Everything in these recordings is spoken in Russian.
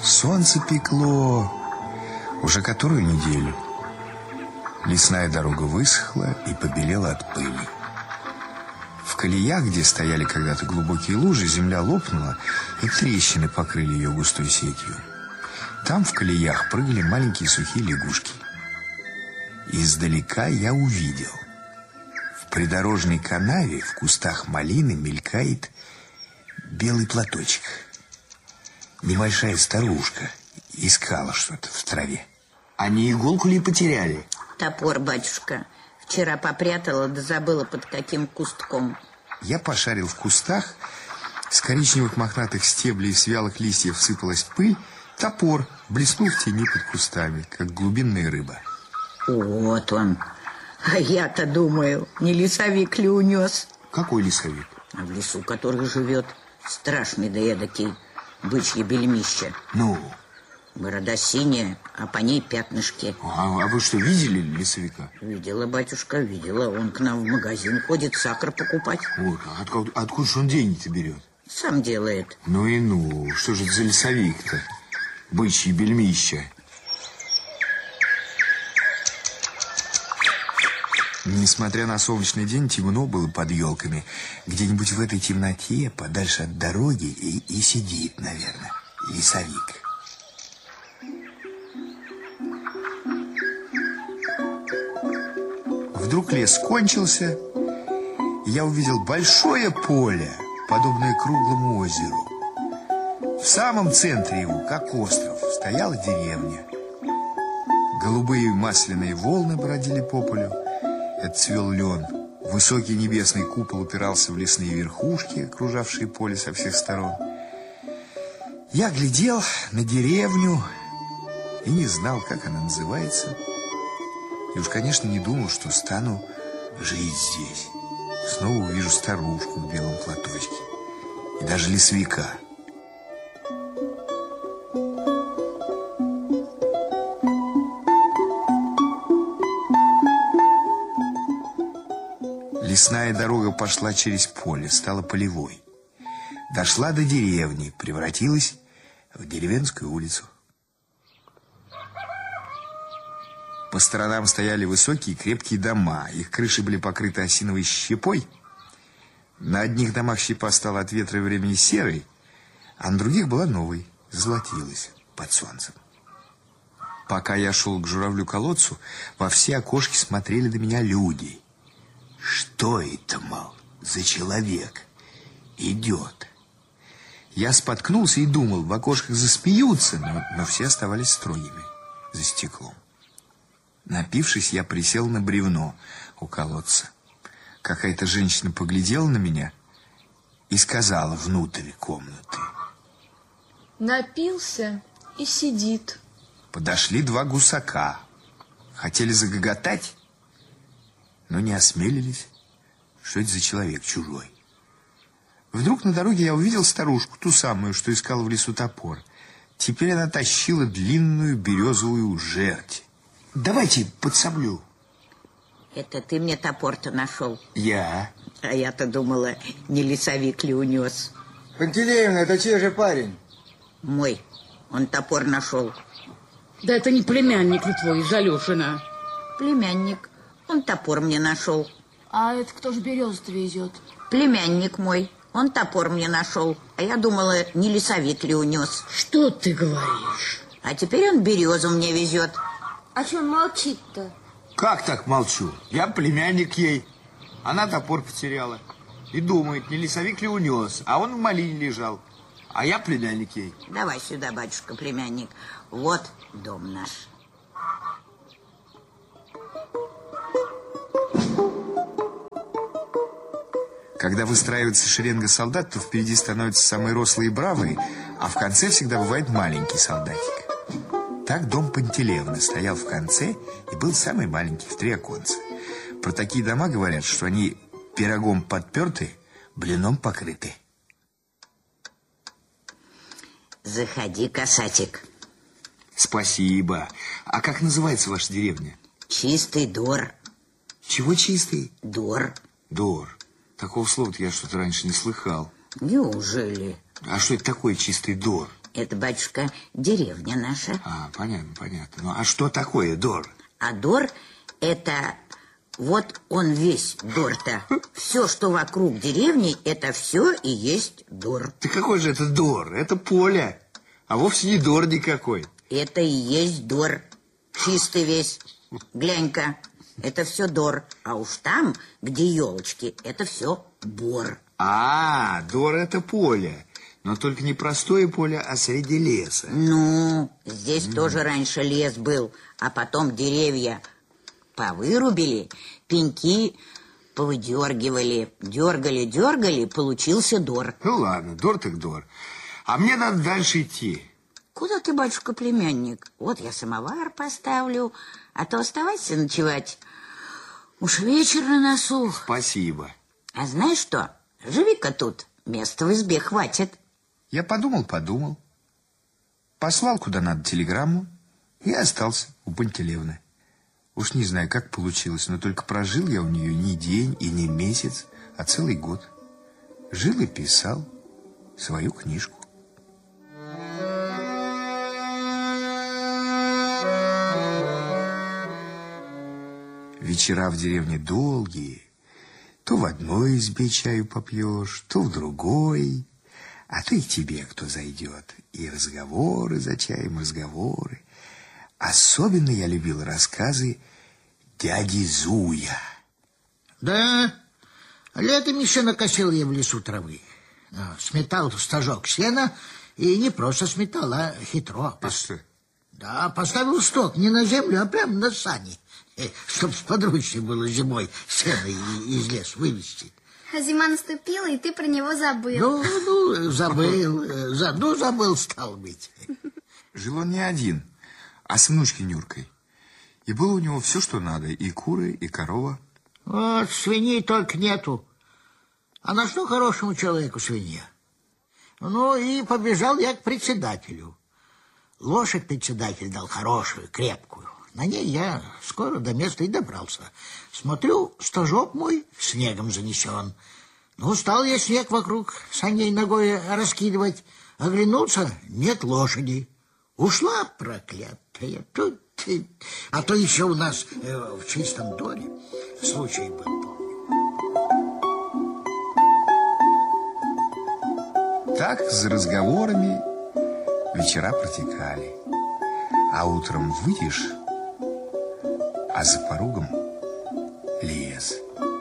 Солнце пекло уже которую неделю. Лесная дорога высохла и побелела от пыли. В колеях, где стояли когда-то глубокие лужи, земля лопнула, и трещины покрыли ее густой сетью. Там в колеях прыгали маленькие сухие лягушки. Издалека я увидел. В придорожной канаве в кустах малины мелькает белый платочек. Небольшая старушка искала что-то в траве. Они иголку ли потеряли? Топор, батюшка. Вчера попрятала, да забыла под каким кустком. Я пошарил в кустах. С коричневых мохнатых стеблей и с вялых листьев сыпалась пыль. Топор блеснул в тени под кустами, как глубинная рыба. Вот он. А я-то думаю, не лесовик ли унес? Какой лесовик? А в лесу, который живет, страшный да эдакий, бычье бельмище. Ну? Борода синяя, а по ней пятнышки. А вы что, видели лесовика? Видела, батюшка, видела. Он к нам в магазин ходит сахар покупать. Вот, откуда же он деньги-то берет? Сам делает. Ну и ну, что же это за лесовик-то? Бычье бельмище. Несмотря на солнечный день, темно было под елками. Где-нибудь в этой темноте, подальше от дороги, и сидит, наверное, лесовик. Вдруг лес кончился, и я увидел большое поле, подобное круглому озеру. В самом центре его, как остров, стояла деревня. Голубые масляные волны бродили по полю. Это цвел лен. Высокий небесный купол упирался в лесные верхушки, окружавшие поле со всех сторон. Я глядел на деревню и не знал, как она называется. И уж, конечно, не думал, что стану жить здесь. Снова увижу старушку в белом платочке. И даже лесовика. Лесная дорога пошла через поле, стала полевой. Дошла до деревни, превратилась в деревенскую улицу. По сторонам стояли высокие крепкие дома. Их крыши были покрыты осиновой щепой. На одних домах щепа стала от ветра и времени серой, а на других была новой, золотилась под солнцем. Пока я шел к журавлю-колодцу, во все окошки смотрели на меня люди. Что это, мол, за человек идет? Я споткнулся и думал, в окошках засмеются, но все оставались строгими за стеклом. Напившись, я присел на бревно у колодца. Какая-то женщина поглядела на меня и сказала внутрь комнаты: напился и сидит. Подошли два гусака. Хотели загоготать, но не осмелились. Что это за человек чужой? Вдруг на дороге я увидел старушку, ту самую, что искала в лесу топор. Теперь она тащила длинную березовую жерть. Давайте подсоблю. Это ты мне топор-то нашел? Я. А я-то думала, не лесовик ли унес. Пантелеевна, это чей же парень? Мой. Он топор нашел. Да это не племянник ли твой из Алешина? Племянник. Он топор мне нашел. А это кто ж березу-то везет? Племянник мой. Он топор мне нашел. А я думала, не лесовик ли унес. Что ты говоришь? А теперь он березу мне везет. А что он молчит-то? Как так молчу? Я племянник ей. Она топор потеряла. И думает, не лесовик ли унес. А он в малине лежал. А я племянник ей. Давай сюда, батюшка, племянник. Вот дом наш. Когда выстраивается шеренга солдат, то впереди становятся самые рослые и бравые, а в конце всегда бывает маленький солдатик. Так дом Пантелеевны стоял в конце и был самый маленький, в 3 оконца. Про такие дома говорят, что они пирогом подперты, блином покрыты. Заходи, касатик. Спасибо. А как называется ваша деревня? Чистый двор. Чего чистый? Двор. Двор. Такого слова-то я что-то раньше не слыхал. Неужели? А что это такое чистый двор? Это, батюшка, деревня наша. А, понятно, понятно. Ну, а что такое Дор? А Дор – это... Вот он весь Дор-то. Все, что вокруг деревни, это все и есть Дор. Да какой же это Дор? Это поле. А вовсе не Дор никакой. Это и есть Дор. Чистый весь. Глянь-ка, это все Дор. А уж там, где елочки, это все Бор. А, Дор это поле. Но только не простое поле, а среди леса. Ну, здесь тоже раньше лес был, а потом деревья повырубили, пеньки повыдергивали, дергали, получился Дор. Ну ладно, Дор так Дор. А мне надо дальше идти. Куда ты, батюшка, племянник? Вот я самовар поставлю, а то оставайся ночевать. Уж вечер на носу. Спасибо. А знаешь что? Живи-ка тут, места в избе хватит. Я подумал, послал куда надо телеграмму и остался у Пантелеевны. Уж не знаю, как получилось, но только прожил я у нее не день и не месяц, а целый год. Жил и писал свою книжку. Вечера в деревне долгие. То в одной избе чаю попьешь, то в другой. А то и к тебе кто зайдет. И разговоры за чаем, разговоры. Особенно я любил рассказы дяди Зуя. Да, летом еще накосил я в лесу травы. Сметал стожок сена, и не просто сметал, а хитро. А что? Да, поставил сток не на землю, а прямо на сани, чтоб сподручнее было зимой сено из леса вывести. А зима наступила, и ты про него забыл. Забыл, стал быть. Жил он не один, а с внучкой Нюркой. И было у него все, что надо, и куры, и корова. Вот свиней только нету. А на что хорошему человеку свинья? Ну, и побежал я к председателю. Лошадь председатель дал хорошую, крепкую. На ней я скоро до места и добрался. Смотрю, стожок мой снегом занесен. Ну, стал я снег вокруг саней ногой раскидывать. Оглянулся, нет лошади. Ушла проклятая. А то еще у нас в Чистом Доре случай был, помню. Так, за разговорами вечера протекали. А утром выйдешь, а за порогом лес.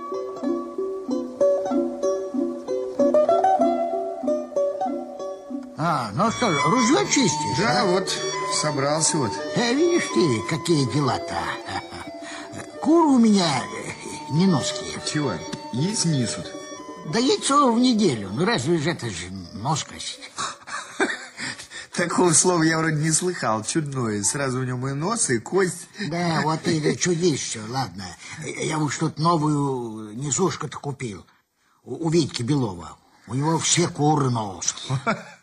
Ну что ж, ружье чистишь? Да, вот, собрался вот. Видишь ты, какие дела-то. Куры у меня неносские. Чего? Яиц несут? Да яйцо в неделю. Ну разве же это же носкость? Такого слова я вроде не слыхал. Чудное. Сразу в нем и нос, и кость. Да, вот и чудишь все, ладно. Я вот что-то новую несушку-то купил. У Витьки Белова. У него все куры носки.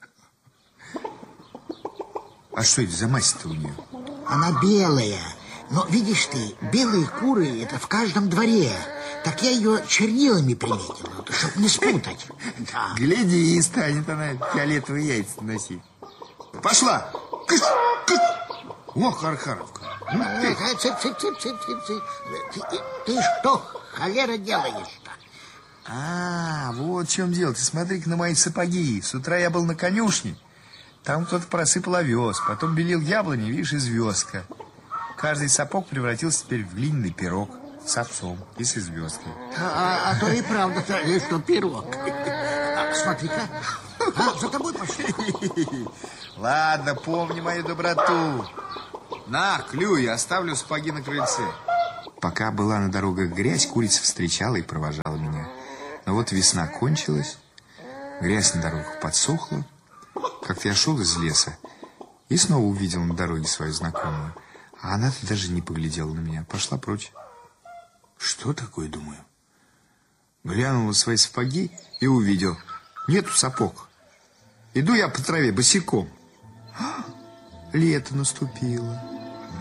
А что это за мазь-то у нее? Она белая. Но, видишь ты, белые куры, это в каждом дворе. Так я ее чернилами приметил, чтобы не спутать. Да. Гляди, и станет она фиолетовые яйца носить. Пошла! О, Хархаровка. Ты что, холера, делаешь-то? А, вот в чем дело. Ты смотри-ка на мои сапоги. С утра я был на конюшне. Там кто-то просыпал овес. Потом белил яблони, видишь, и звездка. Каждый сапог превратился теперь в глиняный пирог с овцом и с звездкой. А то и правда, что пирог. Смотри-ка. За тобой пошли. Ладно, помни мою доброту. На, клюй, оставлю сапоги на крыльце. Пока была на дорогах грязь, курица встречала и провожала меня. Но вот весна кончилась, грязь на дорогах подсохла. Как-то я шел из леса и снова увидел на дороге свою знакомую. А она-то даже не поглядела на меня, пошла прочь. Что такое, думаю? Глянул на свои сапоги и увидел. Нету сапог. Иду я по траве босиком. Лето наступило.